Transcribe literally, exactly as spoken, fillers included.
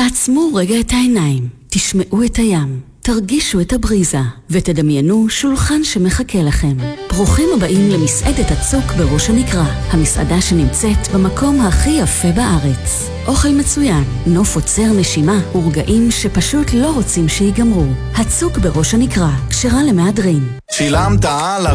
תעצמו רגע את העיניים, תשמעו את הים, תרגישו את הבריזה ותדמיינו שולחן שמחכה לכם. ברוכים הבאים למסעדת הצוק בראש הנקרה, המסעדה שנמצאת במקום הכי יפה בארץ. אוכל מצוין, נוף עוצר נשימה ורגעים שפשוט לא רוצים שיגמרו. הצוק בראש הנקרה, כשרה למהדרין. שילמת על